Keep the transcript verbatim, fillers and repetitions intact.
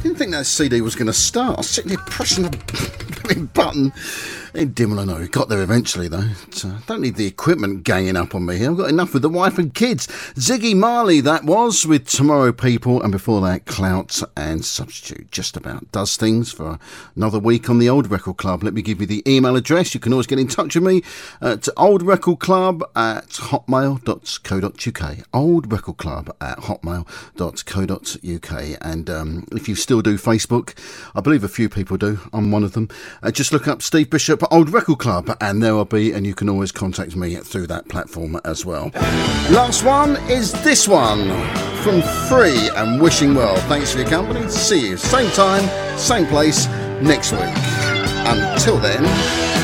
didn't think that C D was going to start. I was sitting there pressing the button. Dim will I know. Got there eventually, though. Uh, don't need the equipment ganging up on me here. I've got enough with the wife and kids. Ziggy Marley, that was, with Tomorrow People. And before that, Clout and Substitute. Just about does things for another week on the Old Record Club. Let me give you the email address. You can always get in touch with me at oldrecordclub at hotmail dot co dot uk. oldrecordclub at hotmail dot co dot uk. And um, if you still do Facebook, I believe a few people do. I'm one of them. Uh, just look up Steve Bishop Old Record Club and there I'll be, and you can always contact me through that platform as well. Last one is this one from Free and Wishing Well. Thanks for your company. See you same time, same place next week. Until then,